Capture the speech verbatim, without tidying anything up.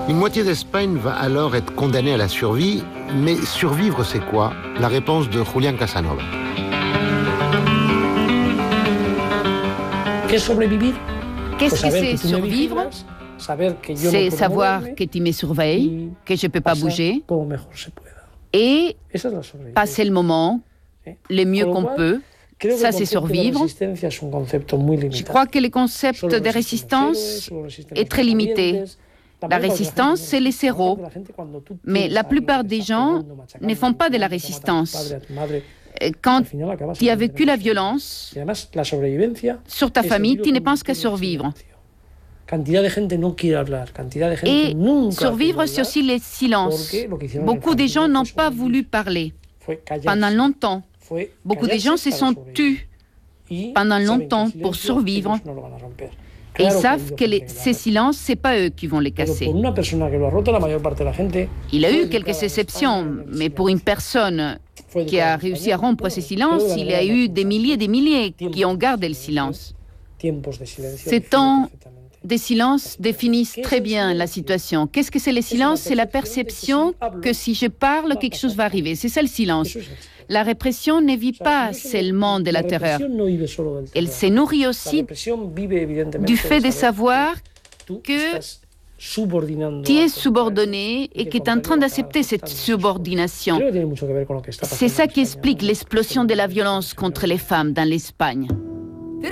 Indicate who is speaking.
Speaker 1: Une moitié d'Espagne va alors être condamnée à la survie, mais survivre c'est quoi? La réponse de Julián Casanova.
Speaker 2: Qu'est-ce que c'est survivre? C'est savoir que tu me surveilles, que je ne peux pas bouger, et passer le moment le mieux qu'on peut. Ça, c'est survivre. Je crois que le concept de résistance est très limité. La résistance, c'est les zéros. Mais la plupart des gens ne font pas de la résistance. Quand tu as vécu la violence sur ta famille, tu ne penses qu'à survivre. Et survivre, c'est aussi le silence. Beaucoup de gens n'ont pas voulu parler pendant longtemps. Beaucoup de gens se sont tus pendant longtemps pour survivre. Et ils savent que les, ces silences, ce n'est pas eux qui vont les casser. Il a eu quelques exceptions, mais pour une personne qui a réussi à rompre ces silences, il y a eu des milliers et des milliers qui ont gardé le silence. Ces temps de silence définissent très bien la situation. Qu'est-ce que c'est le silence? C'est la perception que si je parle, quelque chose va arriver. C'est ça le silence. La répression ne vit pas seulement de la terreur. Elle se nourrit aussi du fait de savoir que tu es subordonné et que tu es en train d'accepter cette subordination. C'est ça qui explique l'explosion de la violence contre les femmes dans l'Espagne.